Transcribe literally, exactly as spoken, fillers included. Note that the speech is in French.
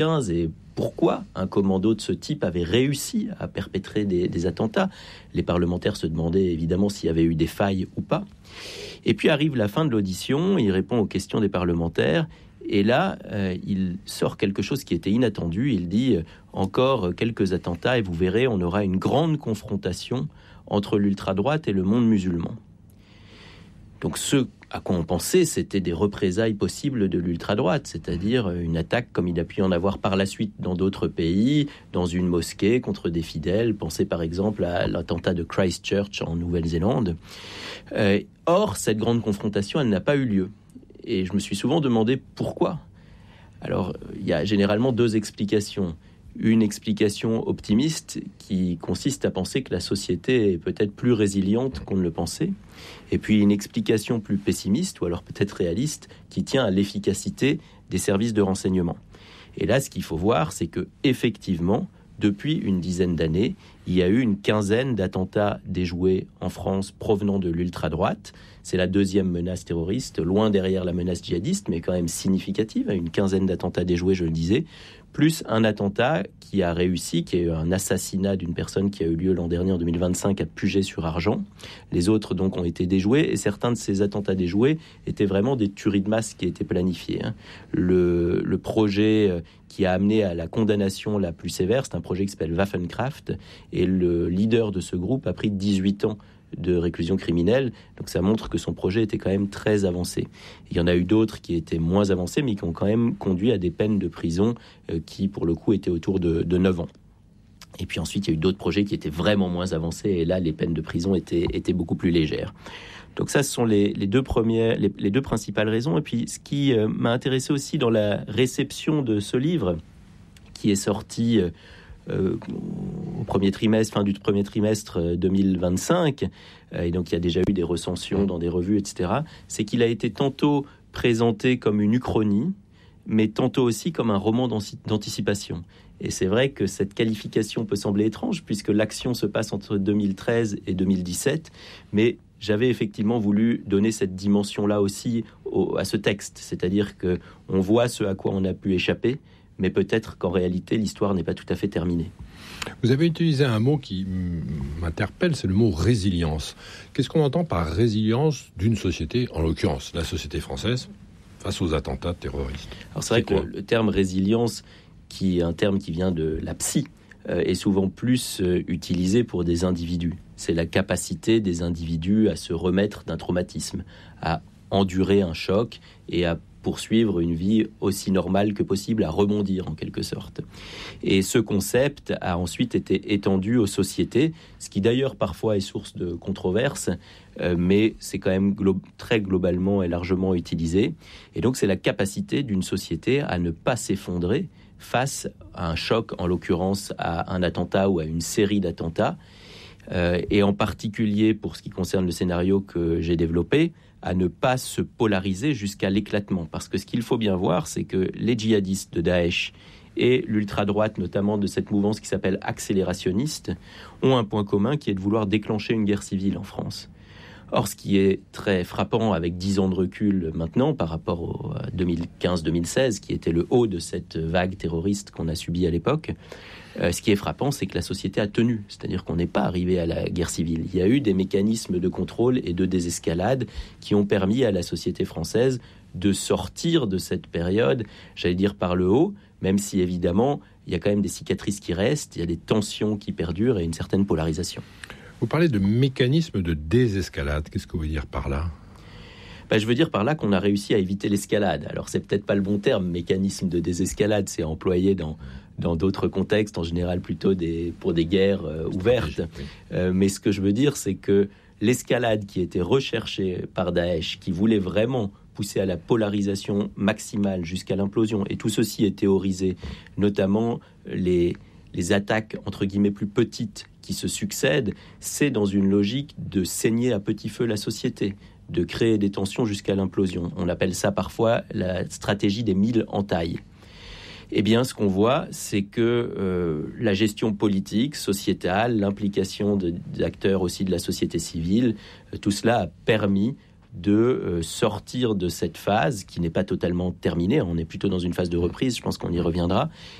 et pourquoi un commando de ce type avait réussi à perpétrer des, des attentats. Les parlementaires se demandaient évidemment s'il y avait eu des failles ou pas. Et puis arrive la fin de l'audition, il répond aux questions des parlementaires, et là, euh, il sort quelque chose qui était inattendu. Il dit euh, encore quelques attentats et vous verrez, on aura une grande confrontation entre l'ultra-droite et le monde musulman. Donc ce à quoi on pensait, c'était des représailles possibles de l'ultra-droite, c'est-à-dire une attaque comme il a pu y en avoir par la suite dans d'autres pays, dans une mosquée contre des fidèles. Pensez par exemple à l'attentat de Christchurch en Nouvelle-Zélande. Euh, or, cette grande confrontation, elle n'a pas eu lieu. Et je me suis souvent demandé pourquoi. Alors, il y a généralement deux explications. Une explication optimiste qui consiste à penser que la société est peut-être plus résiliente qu'on ne le pensait. Et puis une explication plus pessimiste, ou alors peut-être réaliste, qui tient à l'efficacité des services de renseignement. Et là, ce qu'il faut voir, c'est que effectivement, depuis une dizaine d'années, il y a eu une quinzaine d'attentats déjoués en France provenant de l'ultra-droite. C'est la deuxième menace terroriste, loin derrière la menace djihadiste, mais quand même significative. Une quinzaine d'attentats déjoués, je le disais, plus un attentat qui a réussi, qui est un assassinat d'une personne qui a eu lieu l'an dernier, en deux mille vingt-cinq, à Puget-sur-Argent. Les autres, donc, ont été déjoués, et certains de ces attentats déjoués étaient vraiment des tueries de masse qui étaient planifiées. Hein. Le, le projet qui a amené à la condamnation la plus sévère, c'est un projet qui s'appelle Waffenkraft, et le leader de ce groupe a pris dix-huit ans de réclusion criminelle, donc ça montre que son projet était quand même très avancé. Il y en a eu d'autres qui étaient moins avancés, mais qui ont quand même conduit à des peines de prison euh, qui, pour le coup, étaient autour de, de neuf ans. Et puis ensuite, il y a eu d'autres projets qui étaient vraiment moins avancés, et là, les peines de prison étaient, étaient beaucoup plus légères. Donc ça, ce sont les, les, deux, premières, les, les deux principales raisons. Et puis, ce qui euh, m'a intéressé aussi dans la réception de ce livre, qui est sorti... Euh, Euh, au premier trimestre, fin du premier trimestre deux mille vingt-cinq, euh, et donc il y a déjà eu des recensions dans des revues, et cetera, c'est qu'il a été tantôt présenté comme une uchronie, mais tantôt aussi comme un roman d'anticipation. Et c'est vrai que cette qualification peut sembler étrange, puisque l'action se passe entre deux mille treize et deux mille dix-sept, mais j'avais effectivement voulu donner cette dimension-là aussi au, à ce texte, c'est-à-dire qu'on voit ce à quoi on a pu échapper, mais peut-être qu'en réalité, l'histoire n'est pas tout à fait terminée. Vous avez utilisé un mot qui m'interpelle, c'est le mot résilience. Qu'est-ce qu'on entend par résilience d'une société, en l'occurrence la société française, face aux attentats terroristes? Alors c'est vrai que le, le terme résilience, qui est un terme qui vient de la psy, euh, est souvent plus euh, utilisé pour des individus. C'est la capacité des individus à se remettre d'un traumatisme, à endurer un choc et à poursuivre une vie aussi normale que possible, à rebondir en quelque sorte. Et ce concept a ensuite été étendu aux sociétés, ce qui d'ailleurs parfois est source de controverses, euh, mais c'est quand même glo- très globalement et largement utilisé. Et donc c'est la capacité d'une société à ne pas s'effondrer face à un choc, en l'occurrence à un attentat ou à une série d'attentats, euh, et en particulier pour ce qui concerne le scénario que j'ai développé, à ne pas se polariser jusqu'à l'éclatement. Parce que ce qu'il faut bien voir, c'est que les djihadistes de Daesh et l'ultra-droite, notamment de cette mouvance qui s'appelle accélérationniste, ont un point commun qui est de vouloir déclencher une guerre civile en France. Or, ce qui est très frappant avec dix ans de recul maintenant par rapport au deux mille quinze deux mille seize, qui était le haut de cette vague terroriste qu'on a subie à l'époque, euh, ce qui est frappant, c'est que la société a tenu. C'est-à-dire qu'on n'est pas arrivé à la guerre civile. Il y a eu des mécanismes de contrôle et de désescalade qui ont permis à la société française de sortir de cette période, j'allais dire par le haut, même si évidemment, il y a quand même des cicatrices qui restent, il y a des tensions qui perdurent et une certaine polarisation. Vous parlez de mécanisme de désescalade. Qu'est-ce que vous voulez dire par là ? Ben, je veux dire par là qu'on a réussi à éviter l'escalade. Alors, c'est peut-être pas le bon terme, mécanisme de désescalade. C'est employé dans, dans d'autres contextes, en général plutôt des, pour des guerres euh, ouvertes. Euh, mais ce que je veux dire, c'est que l'escalade qui était recherchée par Daesh, qui voulait vraiment pousser à la polarisation maximale jusqu'à l'implosion, et tout ceci est théorisé, notamment les, les attaques, entre guillemets, plus petites qui se succèdent, c'est dans une logique de saigner à petit feu la société, de créer des tensions jusqu'à l'implosion. On appelle ça parfois la stratégie des mille entailles. Eh bien, ce qu'on voit, c'est que euh, la gestion politique, sociétale, l'implication de, d'acteurs aussi de la société civile, euh, tout cela a permis, de euh, sortir de cette phase qui n'est pas totalement terminée. On est plutôt dans une phase de reprise, je pense qu'on y reviendra,